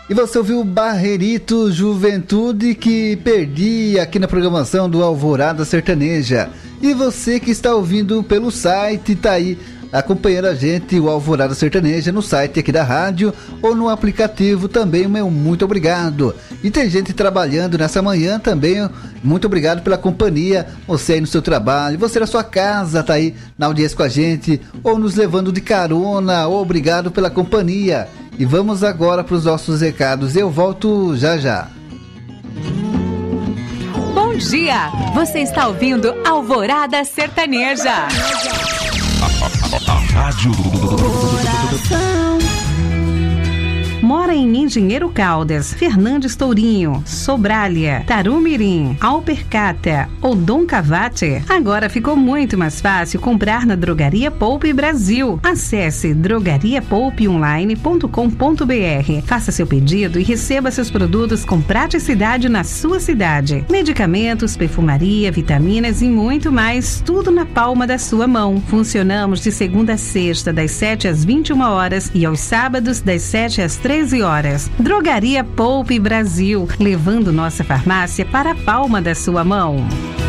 E você ouviu Barreirito Juventude, que perdi aqui na programação do Alvorada Sertaneja. E você que está ouvindo pelo site, tá aí acompanhando a gente, o Alvorada Sertaneja, no site aqui da rádio ou no aplicativo também, meu muito obrigado. E tem gente trabalhando nessa manhã também, muito obrigado pela companhia, você aí no seu trabalho, você na sua casa, tá aí na audiência com a gente, ou nos levando de carona, obrigado pela companhia. E vamos agora para os nossos recados, eu volto já já. Bom dia, você está ouvindo Alvorada Sertaneja. A Rádio Mora em Engenheiro Caldas, Fernandes Tourinho, Sobralha, Tarumirim, Alpercata ou Dom Cavate? Agora ficou muito mais fácil comprar na Drogaria Poupe Brasil. Acesse drogariapoupeonline.com.br. Faça seu pedido e receba seus produtos com praticidade na sua cidade. Medicamentos, perfumaria, vitaminas e muito mais, tudo na palma da sua mão. Funcionamos de segunda a sexta, das 7 às 21 horas e aos sábados, das 7 às 13 horas. Drogaria Poupe Brasil, levando nossa farmácia para a palma da sua mão.